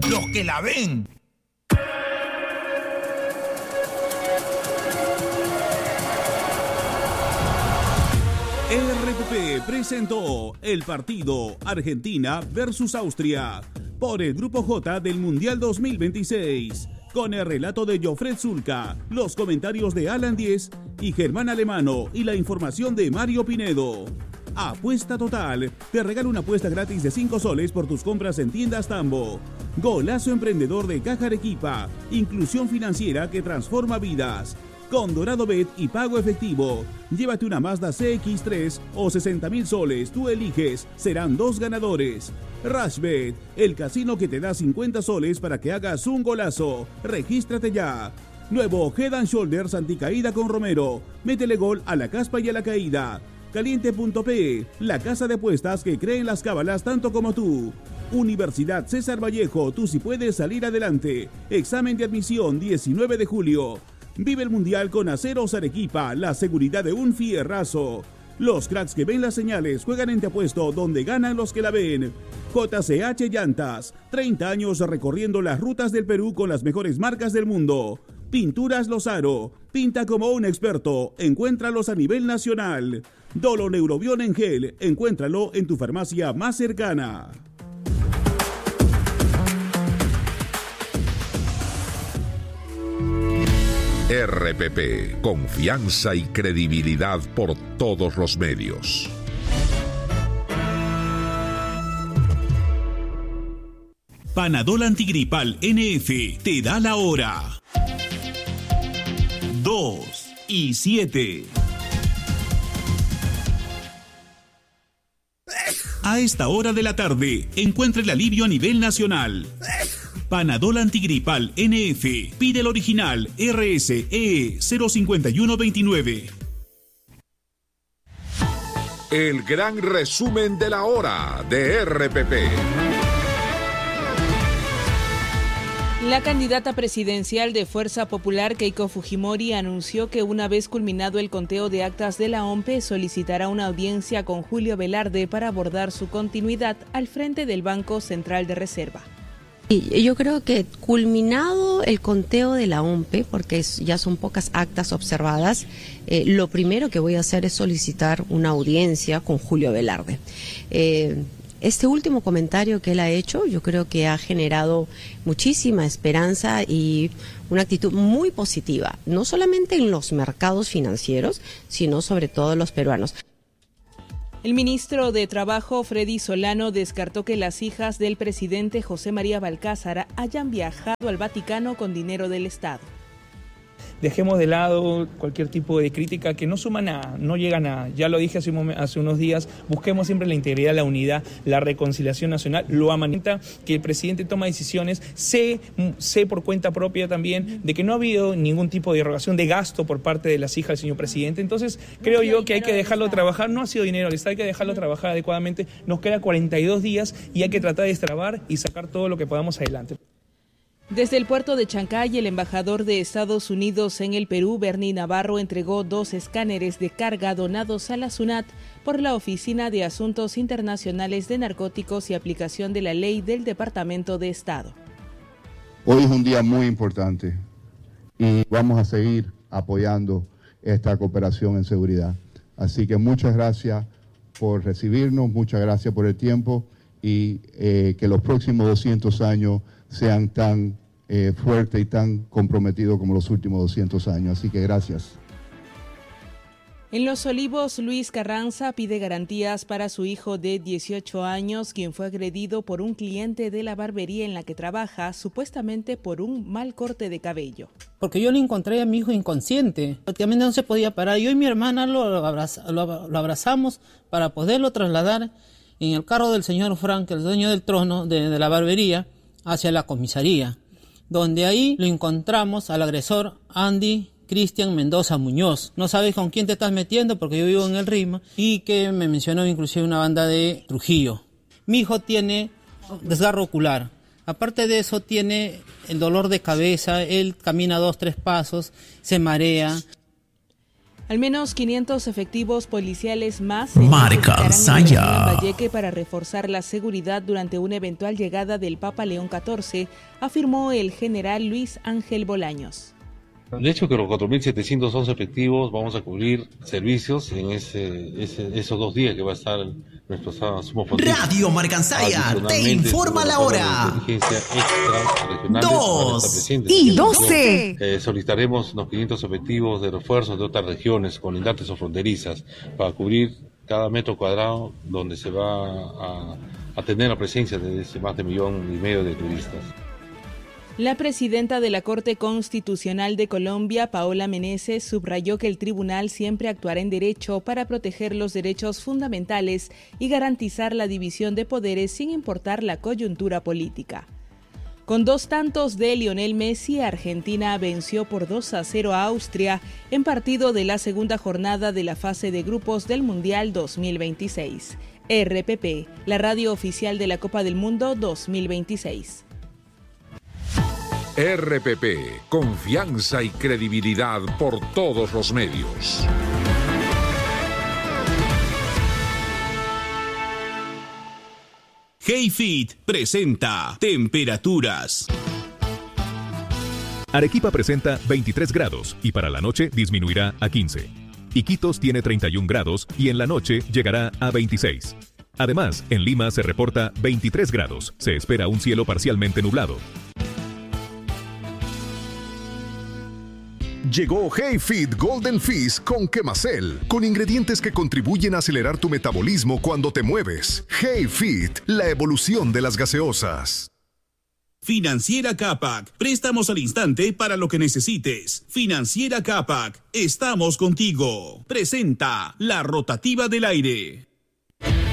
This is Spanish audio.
los que la ven. RPP presentó el partido Argentina versus Austria por el Grupo J del Mundial 2026, con el relato de Jofred Zulca, los comentarios de Alan Diez y Germán Alemano y la información de Mario Pinedo. Apuesta Total te regala una apuesta gratis de 5 soles por tus compras en tiendas Tambo. Golazo emprendedor de Caja Arequipa, inclusión financiera que transforma vidas. Con Dorado Bet y pago efectivo, llévate una Mazda CX-3 o 60.000 soles, tú eliges, serán 2 ganadores. Rashbet, el casino que te da 50 soles para que hagas un golazo. Regístrate ya. Nuevo Head and Shoulders anticaída con Romero. Métele gol a la caspa y a la caída. Caliente.pe, la casa de apuestas que cree en las cábalas tanto como tú. Universidad César Vallejo, tú sí puedes salir adelante. Examen de admisión 19 de julio. Vive el Mundial con Aceros Arequipa, la seguridad de un fierrazo. Los cracks que ven las señales juegan en Te Apuesto, donde ganan los que la ven. JCH Llantas, 30 años recorriendo las rutas del Perú con las mejores marcas del mundo. Pinturas Lozaro, pinta como un experto, encuéntralos a nivel nacional. Dolo Neurobión en gel, encuéntralo en tu farmacia más cercana. RPP, confianza y credibilidad por todos los medios. Panadol Antigripal NF te da la hora. 2:07. A esta hora de la tarde, encuentra el alivio a nivel nacional. Panadol Antigripal NF. Pide el original RSE 05129. El gran resumen de la hora de RPP. La candidata presidencial de Fuerza Popular, Keiko Fujimori, anunció que una vez culminado el conteo de actas de la OMPE, solicitará una audiencia con Julio Velarde para abordar su continuidad al frente del Banco Central de Reserva. Y yo creo que culminado el conteo de la OMPE, porque ya son pocas actas observadas, lo primero que voy a hacer es solicitar una audiencia con Julio Velarde. Este último comentario que él ha hecho, yo creo que ha generado muchísima esperanza y una actitud muy positiva, no solamente en los mercados financieros, sino sobre todo en los peruanos. El ministro de Trabajo, Freddy Solano, descartó que las hijas del presidente José María Balcázar hayan viajado al Vaticano con dinero del Estado. Dejemos de lado cualquier tipo de crítica que no suma nada, no llega a nada. Ya lo dije hace unos días, busquemos siempre la integridad, la unidad, la reconciliación nacional. Lo amanita que el presidente toma decisiones. Sé por cuenta propia también de que no ha habido ningún tipo de erogación de gasto por parte de las hijas del señor presidente. Entonces creo yo que hay que dejarlo trabajar. No ha sido dinero del Estado, hay que dejarlo trabajar adecuadamente. Nos queda 42 días y hay que tratar de destrabar y sacar todo lo que podamos adelante. Desde el puerto de Chancay, el embajador de Estados Unidos en el Perú, Bernie Navarro, entregó 2 escáneres de carga donados a la SUNAT por la Oficina de Asuntos Internacionales de Narcóticos y Aplicación de la Ley del Departamento de Estado. Hoy es un día muy importante y vamos a seguir apoyando esta cooperación en seguridad. Así que muchas gracias por recibirnos, muchas gracias por el tiempo y que los próximos 200 años sean tan fuertes y tan comprometidos como los últimos 200 años. Así que gracias. En Los Olivos, Luis Carranza pide garantías para su hijo de 18 años, quien fue agredido por un cliente de la barbería en la que trabaja, supuestamente por un mal corte de cabello. Porque yo le encontré a mi hijo inconsciente, prácticamente no se podía parar. Yo y mi hermana lo abrazamos para poderlo trasladar en el carro del señor Frank, el dueño del trono de la barbería, hacia la comisaría, donde ahí lo encontramos al agresor Andy Cristian Mendoza Muñoz. No sabes con quién te estás metiendo porque yo vivo en el Rima, y que me mencionó inclusive una banda de Trujillo. Mi hijo tiene desgarro ocular. Aparte de eso tiene el dolor de cabeza, él camina 2-3 pasos, se marea. Al menos 500 efectivos policiales más se Marca necesitarán en Saya. Lambayeque para reforzar la seguridad durante una eventual llegada del Papa León XIV, afirmó el general Luis Ángel Bolaños. De hecho, que los 4.711 efectivos vamos a cubrir servicios en esos 2 días que va a estar nuestro sumo pontífice. Radio Marcansaya te informa la hora. 2:12. Solicitaremos unos 500 efectivos de refuerzos de otras regiones colindantes o fronterizas para cubrir cada metro cuadrado donde se va a tener la presencia de ese más de 1,5 millones de turistas. La presidenta de la Corte Constitucional de Colombia, Paola Meneses, subrayó que el tribunal siempre actuará en derecho para proteger los derechos fundamentales y garantizar la división de poderes sin importar la coyuntura política. Con 2 tantos de Lionel Messi, Argentina venció por 2-0 a Austria en partido de la segunda jornada de la fase de grupos del Mundial 2026. RPP, la radio oficial de la Copa del Mundo 2026. RPP, confianza y credibilidad por todos los medios. HeyFit presenta temperaturas. Arequipa presenta 23 grados y para la noche disminuirá a 15. Iquitos tiene 31 grados y en la noche llegará a 26. Además, en Lima se reporta 23 grados. Se espera un cielo parcialmente nublado. Llegó HeyFit Golden Fizz con Quemacel, con ingredientes que contribuyen a acelerar tu metabolismo cuando te mueves. HeyFit, la evolución de las gaseosas. Financiera Capac, préstamos al instante para lo que necesites. Financiera Capac, estamos contigo. Presenta la rotativa del aire.